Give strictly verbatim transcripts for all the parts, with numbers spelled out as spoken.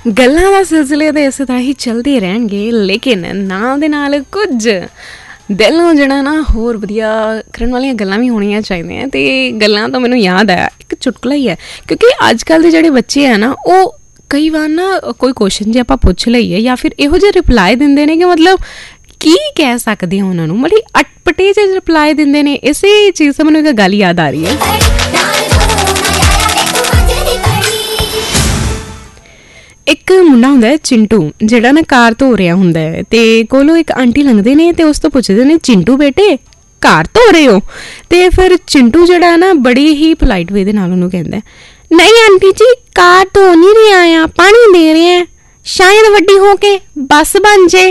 ਗੱਲਾਂ ਦਾ ਸਿਲਸਿਲੇ ਤਾਂ ਇਸੇ ਤਰ੍ਹਾਂ ਹੀ ਚੱਲਦੇ ਰਹਿਣਗੇ, ਲੇਕਿਨ ਨਾਲ ਦੇ ਨਾਲ ਕੁਝ ਦਿਲ ਨੂੰ ਜਿਹੜਾ ਨਾ ਹੋਰ ਵਧੀਆ ਕਰਨ ਵਾਲੀਆਂ ਗੱਲਾਂ ਵੀ ਹੋਣੀਆਂ ਚਾਹੀਦੀਆਂ। ਅਤੇ ਗੱਲਾਂ ਤੋਂ ਮੈਨੂੰ ਯਾਦ ਆਇਆ ਇੱਕ ਚੁਟਕਲਾ ਹੀ ਹੈ, ਕਿਉਂਕਿ ਅੱਜ ਕੱਲ੍ਹ ਦੇ ਜਿਹੜੇ ਬੱਚੇ ਆ ਨਾ ਉਹ ਕਈ ਵਾਰ ਨਾ ਕੋਈ ਕੁਐਸਚਨ ਜੇ ਆਪਾਂ ਪੁੱਛ ਲਈਏ ਜਾਂ ਫਿਰ ਇਹੋ ਜਿਹੇ ਰਿਪਲਾਈ ਦਿੰਦੇ ਨੇ ਕਿ ਮਤਲਬ ਕੀ ਕਹਿ ਸਕਦੇ ਹਾਂ ਉਹਨਾਂ ਨੂੰ, ਬੜੀ ਅਟਪਟੇ ਜਿਹੇ ਰਿਪਲਾਈ ਦਿੰਦੇ ਨੇ। ਇਸੇ ਚੀਜ਼ ਤੋਂ ਮੈਨੂੰ ਇੱਕ ਗੱਲ ਯਾਦ ਆ ਰਹੀ ਹੈ। ਇੱਕ ਮੁੰਡਾ ਹੁੰਦਾ ਹੈ ਚਿੰਟੂ, ਜਿਹੜਾ ਨਾ ਕਾਰ ਧੋ ਰਿਹਾ ਹੁੰਦਾ ਹੈ ਅਤੇ ਕੋਲੋਂ ਇੱਕ ਆਂਟੀ ਲੰਘਦੇ ਨੇ ਅਤੇ ਉਸ ਤੋਂ ਪੁੱਛਦੇ ਨੇ, ਚਿੰਟੂ ਬੇਟੇ ਕਾਰ ਧੋ ਰਹੇ ਹੋ? ਅਤੇ ਫਿਰ ਚਿੰਟੂ ਜਿਹੜਾ ਨਾ ਬੜੀ ਹੀ ਪੋਲਾਈਟ ਵੇ ਦੇ ਨਾਲ ਉਹਨੂੰ ਕਹਿੰਦਾ, ਨਹੀਂ ਆਂਟੀ ਜੀ ਕਾਰ ਧੋ ਨਹੀਂ ਰਿਹਾ ਆ, ਪਾਣੀ ਦੇ ਰਿਹਾ, ਸ਼ਾਇਦ ਵੱਡੀ ਹੋ ਕੇ ਬੱਸ ਬਣ ਜੇ।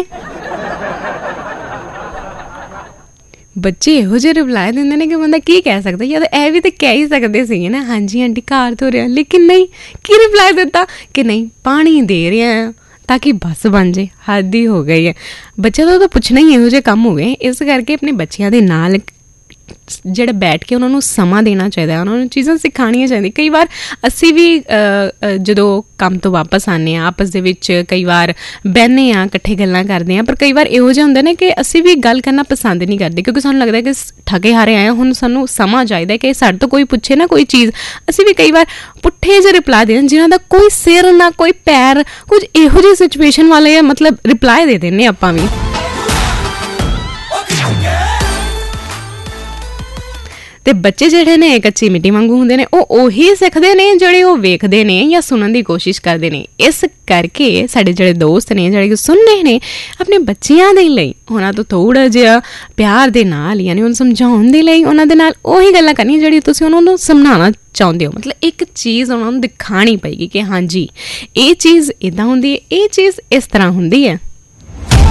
ਬੱਚੇ ਇਹੋ ਜਿਹੇ ਰਿਪਲਾਈ ਦਿੰਦੇ ਨੇ ਕਿ ਬੰਦਾ ਕੀ ਕਹਿ ਸਕਦਾ, ਜਾਂ ਤਾਂ ਇਹ ਵੀ ਤਾਂ ਕਹਿ ਹੀ ਸਕਦੇ ਸੀਗੇ ਨਾ, ਹਾਂਜੀ ਆਂਟੀ ਕਾਰ ਧੋ ਰਿਹਾ, ਲੇਕਿਨ ਨਹੀਂ, ਕੀ ਰਿਪਲਾਈ ਦਿੱਤਾ ਕਿ ਨਹੀਂ ਪਾਣੀ ਦੇ ਰਿਹਾ ਤਾਂ ਕਿ ਬੱਸ ਬਣ ਜੇ। ਹੱਦ ਹੀ ਹੋ ਗਈ ਹੈ। ਬੱਚਿਆਂ ਦਾ ਤਾਂ ਪੁੱਛਣਾ ਹੀ ਇਹੋ ਜਿਹੇ ਕੰਮ ਹੋ ਗਏ। ਇਸ ਕਰਕੇ ਆਪਣੇ ਬੱਚਿਆਂ ਦੇ ਨਾਲ ਜਿਹੜਾ ਬੈਠ ਕੇ ਉਹਨਾਂ ਨੂੰ ਸਮਾਂ ਦੇਣਾ ਚਾਹੀਦਾ, ਉਹਨਾਂ ਨੂੰ ਚੀਜ਼ਾਂ ਸਿਖਾਉਣੀਆਂ ਚਾਹੀਦੀਆਂ। ਕਈ ਵਾਰ ਅਸੀਂ ਵੀ ਜਦੋਂ ਕੰਮ ਤੋਂ ਵਾਪਸ ਆਉਂਦੇ ਹਾਂ ਆਪਸ ਦੇ ਵਿੱਚ ਕਈ ਵਾਰ ਬਹਿੰਦੇ ਹਾਂ, ਇਕੱਠੇ ਗੱਲਾਂ ਕਰਦੇ ਹਾਂ, ਪਰ ਕਈ ਵਾਰ ਇਹੋ ਜਿਹਾ ਹੁੰਦਾ ਨਾ ਕਿ ਅਸੀਂ ਵੀ ਗੱਲ ਕਰਨਾ ਪਸੰਦ ਨਹੀਂ ਕਰਦੇ, ਕਿਉਂਕਿ ਸਾਨੂੰ ਲੱਗਦਾ ਕਿ ਠਗੇ ਹਾਰੇ ਆਏ ਹੁਣ ਸਾਨੂੰ ਸਮਾਂ ਚਾਹੀਦਾ ਕਿ ਸਾਡੇ ਤੋਂ ਕੋਈ ਪੁੱਛੇ ਨਾ ਕੋਈ ਚੀਜ਼, ਅਸੀਂ ਵੀ ਕਈ ਵਾਰ ਪੁੱਠੇ ਜਿਹੇ ਰਿਪਲਾਈ ਦੇ ਜਿਹਨਾਂ ਦਾ ਕੋਈ ਸਿਰ ਨਾ ਕੋਈ ਪੈਰ, ਕੁਝ ਇਹੋ ਜਿਹੀ ਸਿਚੁਏਸ਼ਨ ਵਾਲੇ ਮਤਲਬ ਰਿਪਲਾਈ ਦੇ ਦਿੰਦੇ ਆਪਾਂ ਵੀ। ਅਤੇ ਬੱਚੇ ਜਿਹੜੇ ਨੇ ਕੱਚੀ ਮਿੱਟੀ ਵਾਂਗੂ ਹੁੰਦੇ ਨੇ, ਉਹ ਉਹੀ ਸਿੱਖਦੇ ਨੇ ਜਿਹੜੇ ਉਹ ਵੇਖਦੇ ਨੇ ਜਾਂ ਸੁਣਨ ਦੀ ਕੋਸ਼ਿਸ਼ ਕਰਦੇ ਨੇ। ਇਸ ਕਰਕੇ ਸਾਡੇ ਜਿਹੜੇ ਦੋਸਤ ਨੇ ਜਿਹੜੇ ਸੁਣ ਰਹੇ ਨੇ, ਆਪਣੇ ਬੱਚਿਆਂ ਦੇ ਲਈ ਉਹਨਾਂ ਤੋਂ ਥੋੜ੍ਹਾ ਜਿਹਾ ਪਿਆਰ ਦੇ ਨਾਲ, ਯਾਨੀ ਉਹਨੂੰ ਸਮਝਾਉਣ ਦੇ ਲਈ ਉਹਨਾਂ ਦੇ ਨਾਲ ਉਹੀ ਗੱਲਾਂ ਕਰਨੀਆਂ ਜਿਹੜੀ ਤੁਸੀਂ ਉਹਨਾਂ ਨੂੰ ਸਮਝਾਉਣਾ ਚਾਹੁੰਦੇ ਹੋ। ਮਤਲਬ ਇੱਕ ਚੀਜ਼ ਉਹਨਾਂ ਨੂੰ ਦਿਖਾਉਣੀ ਪਏਗੀ ਕਿ ਹਾਂਜੀ ਇਹ ਚੀਜ਼ ਇੱਦਾਂ ਹੁੰਦੀ ਹੈ, ਇਹ ਚੀਜ਼ ਇਸ ਤਰ੍ਹਾਂ ਹੁੰਦੀ ਹੈ।